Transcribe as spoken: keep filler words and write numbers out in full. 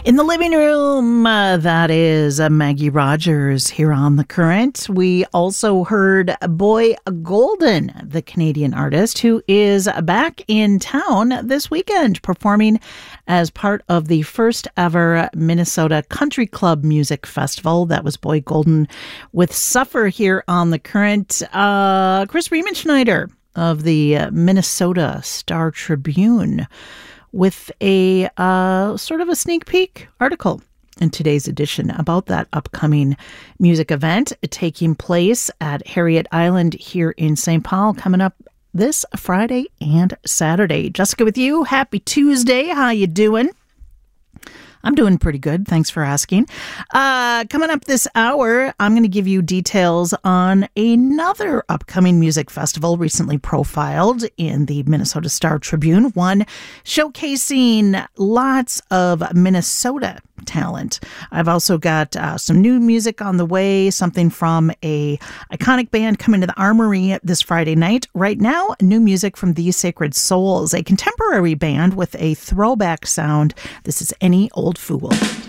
In the living room, uh, that is uh, Maggie Rogers here on The Current. We also heard Boy Golden, the Canadian artist, who is back in town this weekend performing as part of the first ever Minnesota Country Club Music Festival. That was Boy Golden with Suffer here on The Current. Uh, Chris Riemenschneider of the Minnesota Star Tribune with a uh, sort of a sneak peek article in today's edition about that upcoming music event taking place at Harriet Island here in Saint Paul, coming up this Friday and Saturday. Jessica with you. Happy Tuesday. How you doing? I'm doing pretty good. Thanks for asking. Uh, coming up this hour, I'm going to give you details on another upcoming music festival recently profiled in the Minnesota Star Tribune, one showcasing lots of Minnesota talent. I've also got uh, some new music on the way, something from a iconic band coming to the Armory this Friday night. Right now, new music from The Sacred Souls, a contemporary band with a throwback sound. This is Any Old Fool.